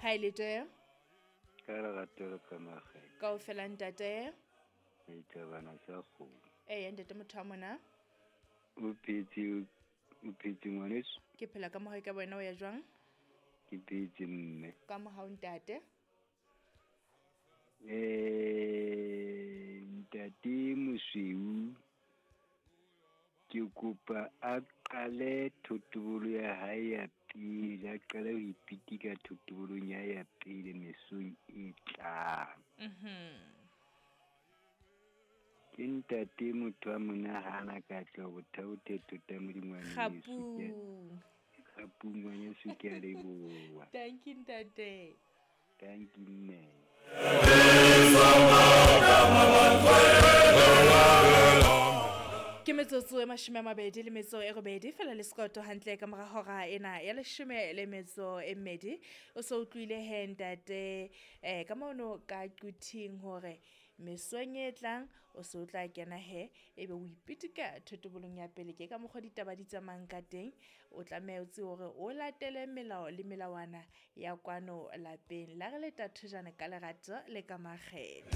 Hi Lete, ka lerato le ka magae ka o fela ntate. e thabana sa kgomo Ntate motho wa mona. o phetse ngwaneso Ke phela ka mohae ka wena o ya jwang? ke phetse mme Ka mohao ntate. ntate mosweu ke kopa a qale thotobolo ya hae ya pele a qale ho ipitika thotobolong ya hae ya pele mesong e tlang ke ntate motho wa mona hana ka tla bothaothe tota modingwaneso Kgapung ngwaneso ke a leboha. Thank you ntate. Thank you mme. Ke metsotso e 28 fela le sekoto hantle ka mora hora ena ya 12 o so utlwile he ntate ka mono ka quting hore mesong e tlang o so tla kena he ebe o ipitika thotobolong ya pele ke ka mokgwa ditaba di tsamayang ka teng o tlameha o tse hore o latele melao le melawana ya kwano lapeng la re le tathojana ka lerato le ka makgetho.